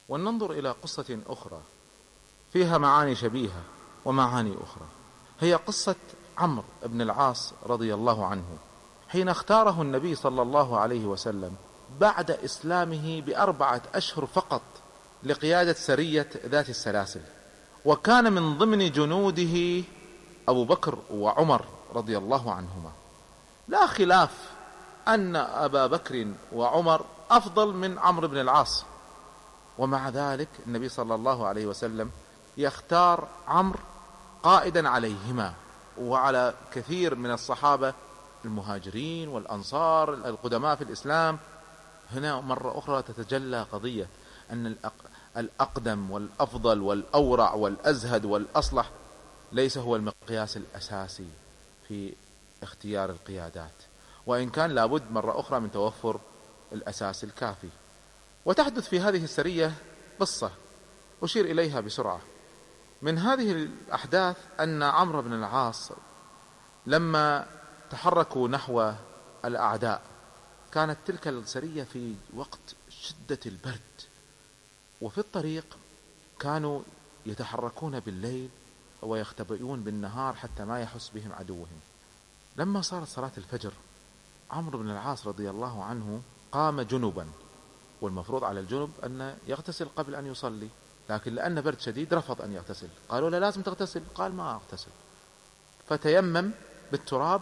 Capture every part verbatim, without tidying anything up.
ولننظر إلى قصة أخرى فيها معاني شبيهة ومعاني أخرى، هي قصة عمرو بن العاص رضي الله عنه، حين اختاره النبي صلى الله عليه وسلم بعد إسلامه بأربعة أشهر فقط لقيادة سرية ذات السلاسل، وكان من ضمن جنوده أبو بكر وعمر رضي الله عنهما. لا خلاف أن أبا بكر وعمر أفضل من عمرو بن العاص، ومع ذلك النبي صلى الله عليه وسلم يختار عمرو قائدا عليهما وعلى كثير من الصحابة المهاجرين والأنصار القدماء في الإسلام. هنا مرة أخرى تتجلى قضية أن الأقدم والأفضل والأورع والأزهد والأصلح ليس هو المقياس الأساسي في اختيار القيادات، وإن كان لابد مرة أخرى من توفر الأساس الكافي. وتحدث في هذه السرية قصة أشير إليها بسرعة. من هذه الأحداث أن عمرو بن العاص لما تحركوا نحو الأعداء، كانت تلك السرية في وقت شدة البرد، وفي الطريق كانوا يتحركون بالليل ويختبئون بالنهار حتى ما يحس بهم عدوهم. لما صارت صلاة الفجر، عمرو بن العاص رضي الله عنه قام جنبا، والمفروض على الجنب أن يغتسل قبل أن يصلي، لكن لأن برد شديد رفض أن يغتسل. قالوا لا لازم تغتسل، قال ما أغتسل، فتيمم بالتراب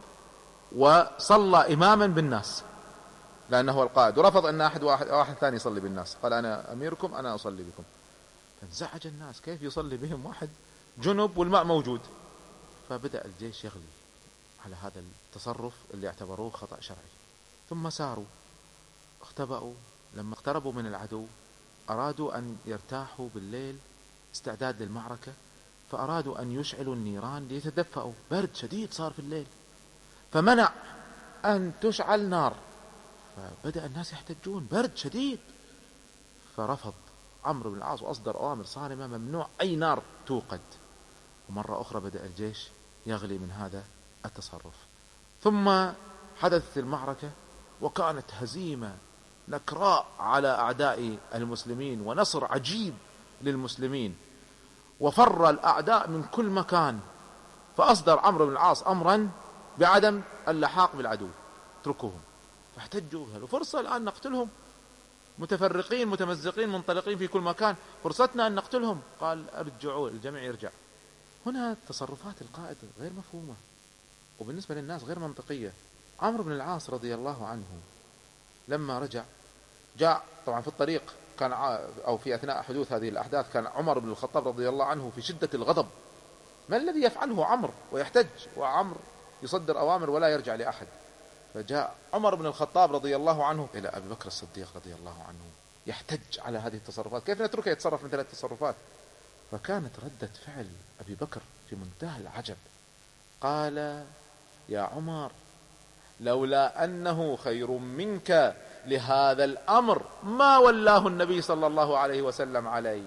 وصلى إماما بالناس لأنه هو القائد، ورفض أن أحد واحد, واحد ثاني يصلي بالناس، قال أنا أميركم أنا أصلي بكم. فانزعج الناس، كيف يصلي بهم واحد جنب والماء موجود؟ فبدأ الجيش يغلي على هذا التصرف اللي اعتبروه خطأ شرعي. ثم ساروا اختبأوا. لما اقتربوا من العدو أرادوا أن يرتاحوا بالليل استعداد للمعركة، فأرادوا أن يشعلوا النيران ليتدفئوا، برد شديد صار في الليل، فمنع أن تشعل نار، فبدأ الناس يحتجون برد شديد. فرفض عمرو بن العاص وأصدر أوامر صارمة ممنوع أي نار توقد. ومرة أخرى بدأ الجيش يغلي من هذا التصرف. ثم حدثت المعركة، وكانت هزيمة نكراء على أعداء المسلمين ونصر عجيب للمسلمين، وفر الأعداء من كل مكان. فأصدر عمرو بن العاص أمرا بعدم اللحاق بالعدو، اتركوهم. فاحتجوا، قالوا فرصة الآن نقتلهم، متفرقين متمزقين منطلقين في كل مكان، فرصتنا أن نقتلهم. قال ارجعوا، الجميع يرجع. هنا تصرفات القائد غير مفهومة وبالنسبة للناس غير منطقية. عمرو بن العاص رضي الله عنه لما رجع، جاء طبعا في الطريق كان أو في أثناء حدوث هذه الأحداث كان عمر بن الخطاب رضي الله عنه في شدة الغضب. ما الذي يفعله عمرو ويحتج، وعمرو يصدر أوامر ولا يرجع لأحد؟ فجاء عمر بن الخطاب رضي الله عنه إلى أبي بكر الصديق رضي الله عنه يحتج على هذه التصرفات، كيف نتركه يتصرف مثل هذه التصرفات؟ فكانت ردة فعل أبي بكر في منتهى العجب. قال يا عمر لولا أنه خير منك لهذا الأمر ما ولاه النبي صلى الله عليه وسلم عليك.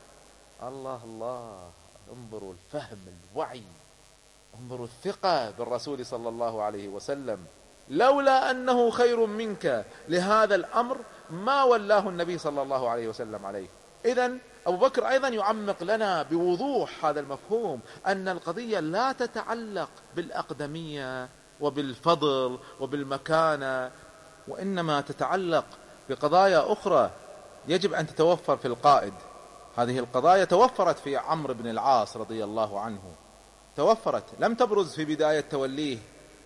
الله الله، انظروا الفهم الوعي، انظروا الثقة بالرسول صلى الله عليه وسلم. لولا أنه خير منك لهذا الأمر ما ولاه النبي صلى الله عليه وسلم عليه. إذن أبو بكر أيضا يعمق لنا بوضوح هذا المفهوم، أن القضية لا تتعلق بالأقدمية وبالفضل وبالمكانة، وإنما تتعلق بقضايا أخرى يجب أن تتوفر في القائد. هذه القضايا توفرت في عمرو بن العاص رضي الله عنه، توفرت، لم تبرز في بداية توليه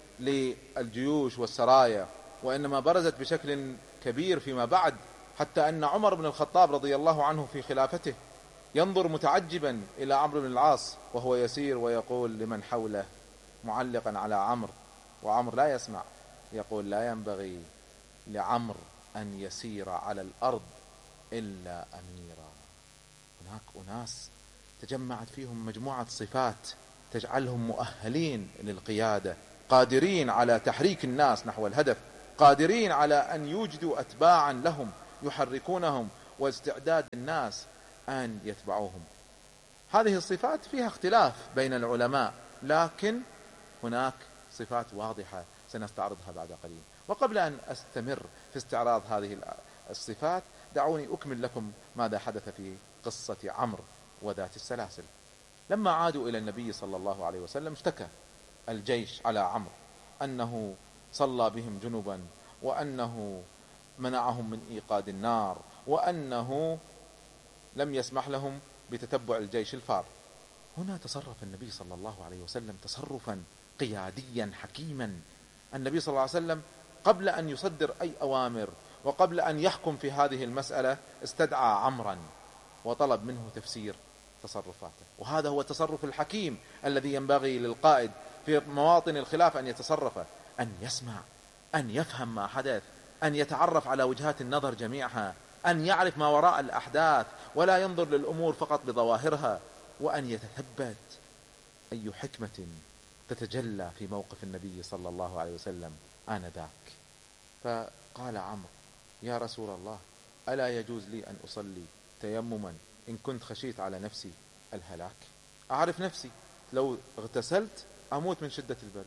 للجيوش والسرايا، وإنما برزت بشكل كبير فيما بعد، حتى أن عمر بن الخطاب رضي الله عنه في خلافته ينظر متعجبا إلى عمرو بن العاص وهو يسير ويقول لمن حوله معلقا على عمرو، وعمرو لا يسمع، يقول لا ينبغي لعمرو أن يسير على الأرض إلا أميرا. هناك أناس تجمعت فيهم مجموعة صفات تجعلهم مؤهلين للقيادة، قادرين على تحريك الناس نحو الهدف، قادرين على أن يوجدوا أتباعا لهم يحركونهم، واستعداد الناس أن يتبعوهم. هذه الصفات فيها اختلاف بين العلماء، لكن هناك صفات واضحة سنستعرضها بعد قليل. وقبل أن أستمر في استعراض هذه الصفات دعوني أكمل لكم ماذا حدث في قصة عمرو وذات السلاسل. لما عادوا إلى النبي صلى الله عليه وسلم اشتكى الجيش على عمرو أنه صلى بهم جنبا، وأنه منعهم من إيقاد النار، وأنه لم يسمح لهم بتتبع الجيش الفار. هنا تصرف النبي صلى الله عليه وسلم تصرفا قياديا حكيما. النبي صلى الله عليه وسلم قبل أن يصدر أي أوامر وقبل أن يحكم في هذه المسألة استدعى عمرا وطلب منه تفسير تصرفاته. وهذا هو التصرف الحكيم الذي ينبغي للقائد في مواطن الخلاف أن يتصرفه، أن يسمع، أن يفهم ما حدث، أن يتعرف على وجهات النظر جميعها، أن يعرف ما وراء الأحداث ولا ينظر للأمور فقط بظواهرها، وأن يتثبت أي حكمة تتجلى في موقف النبي صلى الله عليه وسلم آنذاك. فقال عمرو: يا رسول الله، ألا يجوز لي أن أصلي تيمما إن كنت خشيت على نفسي الهلاك؟ أعرف نفسي لو اغتسلت أموت من شدة البرد،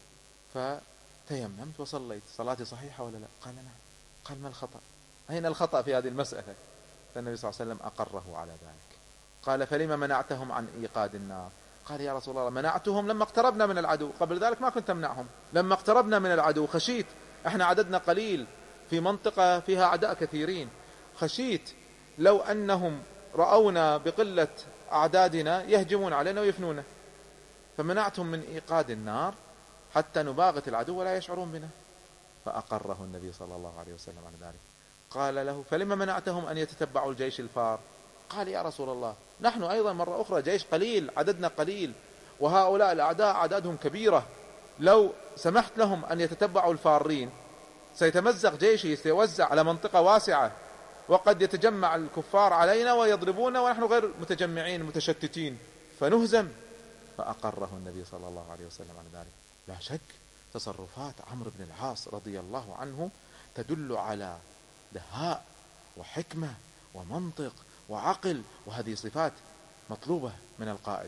فتيممت وصليت، صلاتي صحيحة ولا لا؟ قال نعم. قال: ما الخطأ؟ أين الخطأ في هذه المسألة؟ فالنبي صلى الله عليه وسلم أقره على ذلك. قال: فلما منعتهم عن إيقاد النار؟ قال: يا رسول الله، منعتهم لما اقتربنا من العدو، قبل ذلك ما كنت أمنعهم. لما اقتربنا من العدو خشيت، احنا عددنا قليل في منطقة فيها أعداء كثيرين، خشيت لو أنهم رأونا بقلة أعدادنا يهجمون علينا ويفنونا، فمنعتهم من إيقاد النار حتى نباغت العدو ولا يشعرون بنا. فأقره النبي صلى الله عليه وسلم على ذلك. قال له: فلما منعتهم أن يتتبعوا الجيش الفار؟ قال: يا رسول الله، نحن أيضا مرة أخرى جيش قليل، عددنا قليل، وهؤلاء الأعداء أعدادهم كبيرة، لو سمحت لهم أن يتتبعوا الفارين سيتمزق جيشي، سيوزع على منطقة واسعة، وقد يتجمع الكفار علينا ويضربونا ونحن غير متجمعين متشتتين فنهزم. فأقره النبي صلى الله عليه وسلم على ذلك. لا شك تصرفات عمرو بن العاص رضي الله عنه تدل على دهاء وحكمة ومنطق وعقل، وهذه صفات مطلوبة من القائد.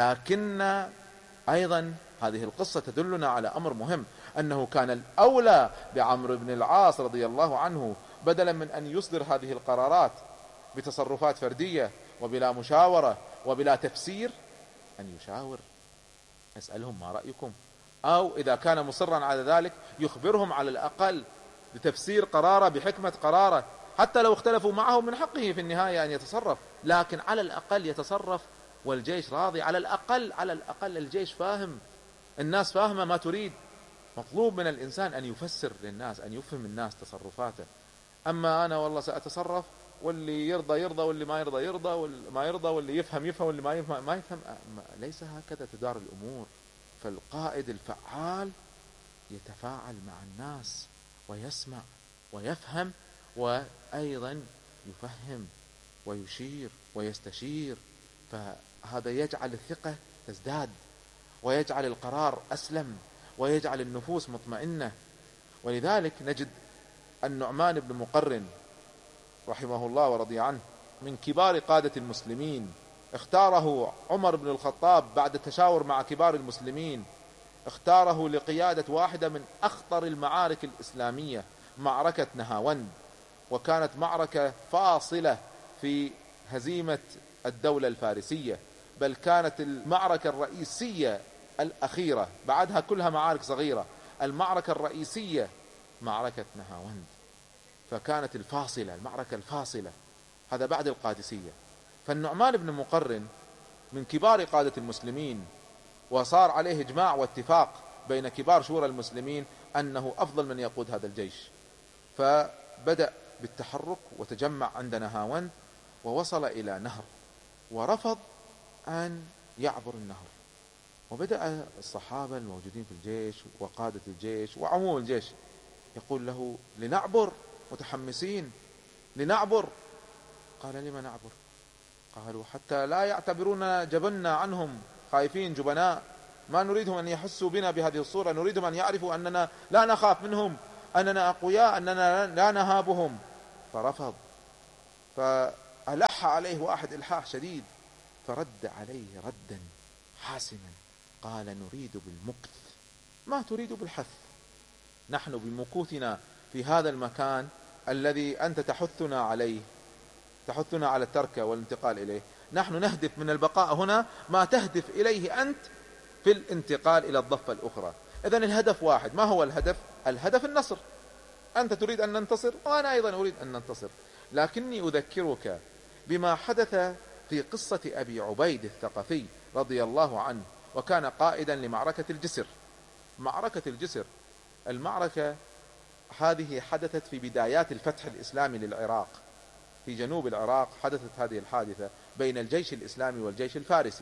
لكن أيضا هذه القصة تدلنا على أمر مهم، أنه كان الأولى بعمرو بن العاص رضي الله عنه بدلا من أن يصدر هذه القرارات بتصرفات فردية وبلا مشاورة وبلا تفسير، أن يشاور، يسألهم: ما رأيكم؟ أو إذا كان مصرا على ذلك يخبرهم على الأقل بتفسير قراره، بحكمة قراره، حتى لو اختلفوا معه من حقه في النهاية أن يتصرف، لكن على الأقل يتصرف والجيش راضي، على الأقل على الأقل الجيش فاهم، الناس فاهمة ما تريد. مطلوب من الإنسان أن يفسر للناس، أن يفهم الناس تصرفاته. أما أنا والله سأتصرف، واللي يرضى يرضى واللي ما يرضى يرضى واللي ما يرضى، واللي يفهم يفهم واللي ما يفهم ما يفهم، ليس هكذا تدار الأمور. فالقائد الفعال يتفاعل مع الناس ويسمع ويفهم، وأيضا يفهم ويشير ويستشير، فهذا يجعل الثقة تزداد ويجعل القرار أسلم ويجعل النفوس مطمئنة. ولذلك نجد النعمان بن مقرن رحمه الله ورضي عنه من كبار قادة المسلمين، اختاره عمر بن الخطاب بعد التشاور مع كبار المسلمين، اختاره لقيادة واحدة من أخطر المعارك الإسلامية، معركة نهاوند، وكانت معركة فاصلة في هزيمة الدولة الفارسية، بل كانت المعركة الرئيسية الأخيرة، بعدها كلها معارك صغيرة، المعركة الرئيسية معركة نهاوند، فكانت الفاصلة، المعركة الفاصلة، هذا بعد القادسية. فالنعمان بن مقرن من كبار قادة المسلمين، وصار عليه إجماع واتفاق بين كبار شورى المسلمين أنه أفضل من يقود هذا الجيش، فبدأ بالتحرك وتجمع عند نهاوند ووصل إلى نهر، ورفض أن يعبر النهر، وبدأ الصحابة الموجودين في الجيش وقادة الجيش وعموم الجيش يقول له: لنعبر، متحمسين لنعبر. قال: لما نعبر؟ قالوا: حتى لا يعتبرون جبنا عنهم، خائفين جبناء، ما نريدهم أن يحسوا بنا بهذه الصورة، نريدهم أن يعرفوا أننا لا نخاف منهم، أننا أقوياء، أننا لا نهابهم. فرفض، فألح عليه واحد إلحاح شديد، فرد عليه ردا حاسما، قال: نريد بالمكث ما تريد بالحث، نحن بمكوثنا في هذا المكان الذي أنت تحثنا عليه، تحثنا على الترك والانتقال إليه، نحن نهدف من البقاء هنا ما تهدف إليه أنت في الانتقال إلى الضفة الأخرى. إذن الهدف واحد. ما هو الهدف؟ الهدف النصر. أنت تريد أن ننتصر وأنا أيضا أريد أن ننتصر، لكني أذكرك بما حدث في قصة أبي عبيد الثقفي رضي الله عنه، وكان قائدا لمعركة الجسر. معركة الجسر، المعركة هذه حدثت في بدايات الفتح الإسلامي للعراق، في جنوب العراق حدثت هذه الحادثة بين الجيش الإسلامي والجيش الفارسي،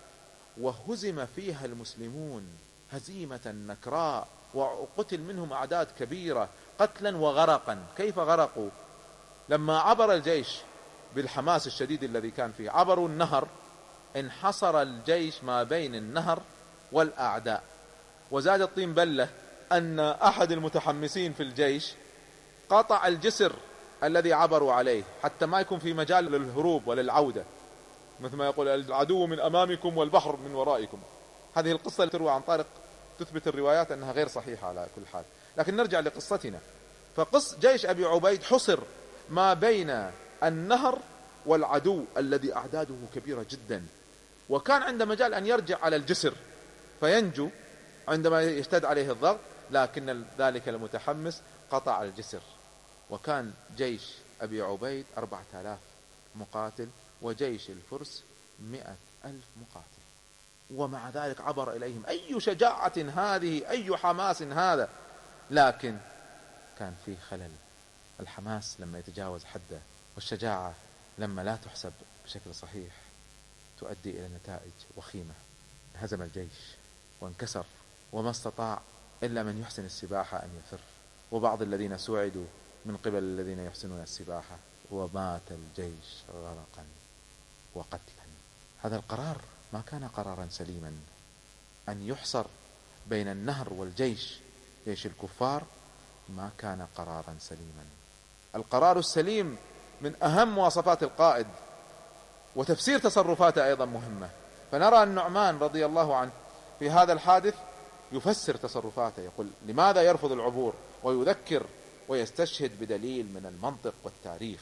وهزم فيها المسلمون هزيمة نكراء، وقتل منهم أعداد كبيرة قتلا وغرقا. كيف غرقوا؟ لما عبر الجيش بالحماس الشديد الذي كان فيه، عبروا النهر، انحصر الجيش ما بين النهر والأعداء. وزاد الطين بلة أن أحد المتحمسين في الجيش قطع الجسر الذي عبروا عليه حتى ما يكون في مجال للهروب وللعودة، مثل ما يقول العدو من أمامكم والبحر من ورائكم. هذه القصة تروى عن طارق، تثبت الروايات أنها غير صحيحة على كل حال، لكن نرجع لقصتنا. فقص جيش أبي عبيد حصر ما بين النهر والعدو الذي أعداده كبيرة جدا، وكان عنده مجال أن يرجع على الجسر فينجو عندما يشتد عليه الضغط، لكن ذلك المتحمس قطع الجسر. وكان جيش أبي عبيد أربعة آلاف مقاتل، وجيش الفرس مئة ألف مقاتل، ومع ذلك عبر إليهم. أي شجاعة هذه، أي حماس هذا! لكن كان فيه خلل. الحماس لما يتجاوز حده، والشجاعة لما لا تحسب بشكل صحيح تؤدي إلى نتائج وخيمة. هزم الجيش وانكسر، وما استطاع إلا من يحسن السباحة أن يفر، وبعض الذين سوعدوا من قبل الذين يحسنون السباحة، ومات الجيش غرقا وقتلا. هذا القرار ما كان قرارا سليما، أن يحصر بين النهر والجيش، جيش الكفار، ما كان قرارا سليما. القرار السليم من أهم مواصفات القائد، وتفسير تصرفاته أيضا مهمة. فنرى النعمان رضي الله عنه في هذا الحادث يفسر تصرفاته، يقول لماذا يرفض العبور، ويذكر ويستشهد بدليل من المنطق والتاريخ.